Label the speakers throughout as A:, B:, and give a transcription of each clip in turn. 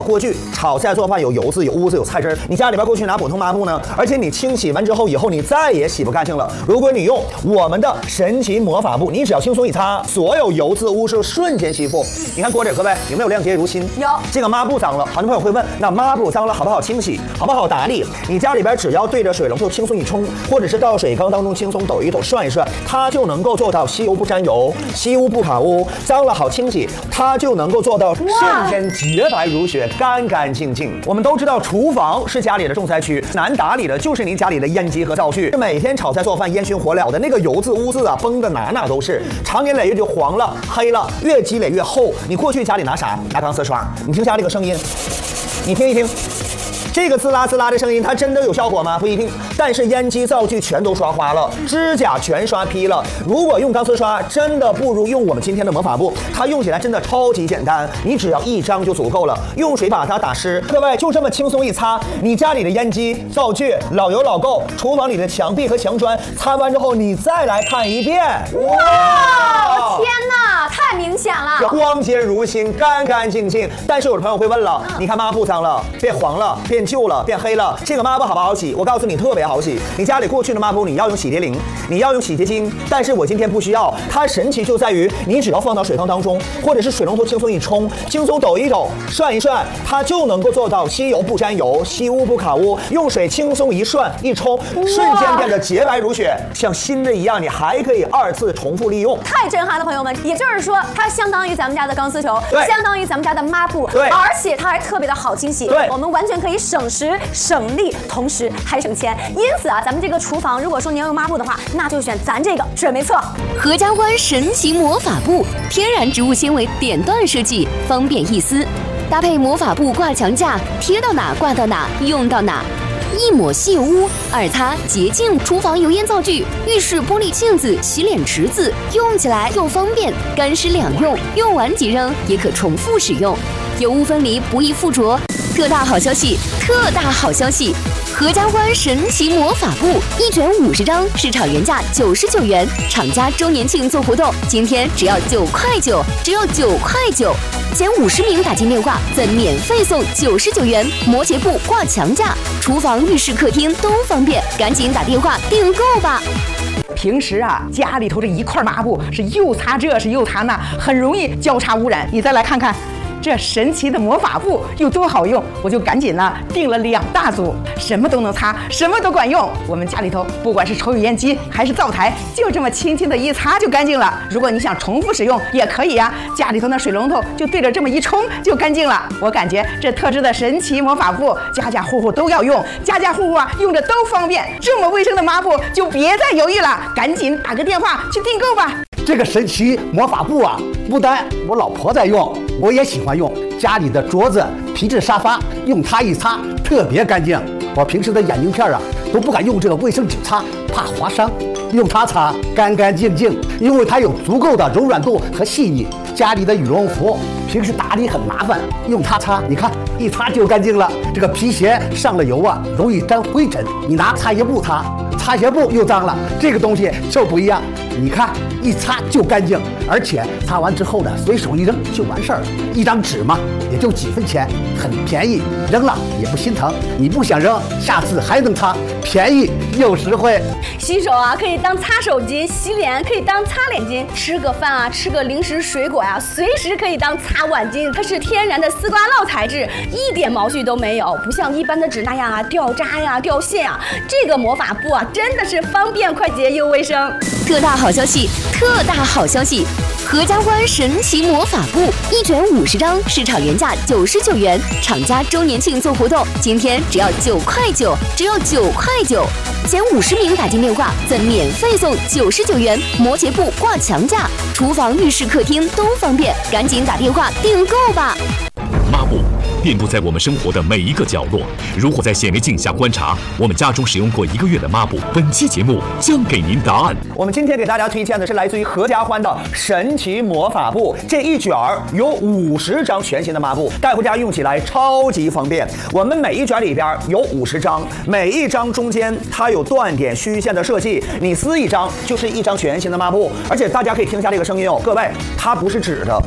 A: 过去炒菜做饭有油渍、有污渍、有菜汁儿，你家里边过去拿普通抹布呢，而且你清洗完之后以后你再也洗不干净了。如果你用我们的神奇魔法布，你只要轻松一擦，所有油渍污渍瞬间吸附。你看锅底各位有没有亮洁如新？
B: 有。
A: 这个抹布脏了，很多朋友会问，那抹布脏了好不好清洗，好不好打理？你家里边只要对着水龙头轻松一冲，或者是到水缸当中轻松抖一抖、涮一涮，它就能够做到吸油不沾油、吸污不卡污，脏了好清洗，它就能够做到瞬间洁白如雪。干干净净。我们都知道，厨房是家里的重灾区，难打理的就是您家里的烟机和灶具。每天炒菜做饭烟熏火燎的那个油渍污渍啊，崩的哪哪都是，长年累月就黄了、黑了，越积累越厚。你过去家里拿啥？拿钢丝刷。你听下这个声音，你听一听。这个滋啦滋啦的声音，它真的有效果吗？不一定。但是烟机灶具全都刷花了，指甲全刷劈了。如果用钢丝刷，真的不如用我们今天的魔法布，它用起来真的超级简单，你只要一张就足够了，用水把它打湿。各位就这么轻松一擦，你家里的烟机、灶具、老油老垢，厨房里的墙壁和墙砖，擦完之后你再来看一遍，
B: 哇！天哪，太明显了，
A: 光洁如新，干干净净。但是有的朋友会问了，你看抹布脏了，变黄了，变旧了，变黑了，这个抹布好不好洗？我告诉你，特别好洗。你家里过去的抹布，你要用洗涤灵，你要用洗洁精，但是我今天不需要。它神奇就在于，你只要放到水缸当中，或者是水龙头轻松一冲，轻松抖一抖，涮一涮，它就能够做到吸油不沾油，吸污不卡污。用水轻松一涮一冲，瞬间变得洁白如雪，像新的一样。你还可以2次重复利用，
B: 太震撼了，朋友们！也就是说，它相当于咱们家的钢丝球，相当于咱们家的抹布，而且它还特别的好清洗。我们完全可以省时省力，同时还省钱。因此啊，咱们这个厨房，如果说你要用抹布的话，那就选咱这个，准没错。
C: 合家欢神奇魔法布，天然植物纤维点段设计，方便易撕，搭配魔法布挂墙架，贴到哪挂到哪，用到哪。一抹吸油污，2擦洁净厨房油烟灶具、浴室玻璃镜子、洗脸池子，用起来又方便，干湿两用，用完即扔，也可重复使用，油污分离，不易附着。特大好消息！特大好消息！合家欢神奇魔法布1卷50张，市场原价99元，厂家周年庆做活动，今天只要9块9，只要9块9，前50名打进电话，赠免费送99元摩羯布挂墙架，厨房、浴室、客厅都方便，赶紧打电话订购吧。
D: 平时啊，家里头这一块抹布是又擦这是又擦那，很容易交叉污染。你再来看看。这神奇的魔法布有多好用，我就赶紧呢订了2大组，什么都能擦，什么都管用。我们家里头不管是抽油烟机还是灶台，就这么轻轻的一擦就干净了。如果你想重复使用也可以呀，家里头那水龙头就对着这么一冲就干净了。我感觉这特制的神奇魔法布，家家户户都要用，家家户户啊用着都方便。这么卫生的抹布就别再犹豫了，赶紧打个电话去订购吧。
E: 这个神奇魔法布啊，不但我老婆在用，我也喜欢用。家里的桌子、皮质沙发，用它一擦特别干净。我平时的眼镜片啊，都不敢用这个卫生纸擦，怕划伤。用它擦干干净净，因为它有足够的柔软度和细腻。家里的羽绒服平时打理很麻烦，用它擦，你看一擦就干净了。这个皮鞋上了油啊，容易沾灰尘，你拿擦鞋布擦，擦鞋布又脏了。这个东西就不一样，你看一擦就干净，而且擦完之后呢，随手一扔就完事儿了。一张纸嘛，也就几分钱，很便宜，扔了也不心疼。你不想扔，下次还能擦，便宜又实惠。
B: 洗手啊，可以当擦手巾；洗脸可以当擦脸巾；吃个饭啊，吃个零食水果呀，随时可以当擦碗巾。它是天然的丝瓜酪材质，一点毛絮都没有，不像一般的纸那样啊掉渣呀、掉线啊。这个魔法布啊，真的是方便快捷又卫生。
C: 特大好消息！特大好消息！合家欢神奇魔法布1卷50张，市场原价99元，厂家周年庆做活动，今天只要9块9，只要9块9，前50名打进电话赠免费送99元摩羯布挂墙架，厨房、浴室、客厅都方便，赶紧打电话订购吧。
F: 抹布遍布在我们生活的每一个角落。如果在显微镜下观察我们家中使用过1个月的抹布，本期节目将给您答案。
A: 我们今天给大家推荐的是来自于合家欢的神奇魔法布，这一卷有50张全新的抹布，带回家用起来超级方便。我们每一卷里边有50张，每一张中间它有断点虚线的设计，你撕一张就是一张全新的抹布。而且大家可以听一下这个声音哦，各位，它不是纸的。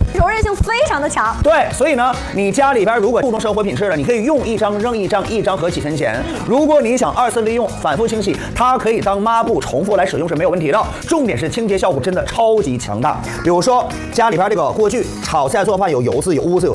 B: 柔韧性非常的强。
A: 对，所以呢，你家里边如果注重生活品质的，你可以用一张扔一张，一张合几分钱。如果你想二次利用、反复清洗，它可以当抹布重复来使用是没有问题的。重点是清洁效果真的超级强大。比如说家里边这个锅具，炒菜做饭有油渍、有污渍、